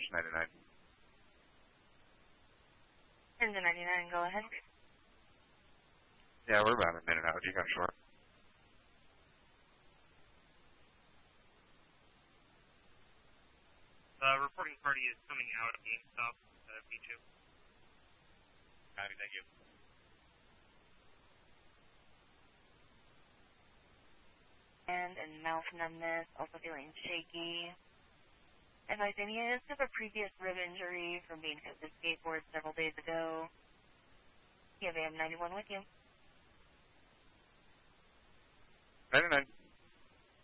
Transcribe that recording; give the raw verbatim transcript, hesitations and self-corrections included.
Engine ninety-nine. Engine ninety-nine, go ahead. Yeah, we're about a minute out. You got short. Uh, reporting party is coming out of GameStop, uh, B two. Copy, thank you. And in mouth numbness, also feeling shaky. Advising he does have a previous rib injury from being hit with a skateboard several days ago. You have A M ninety-one with you. ninety-nine.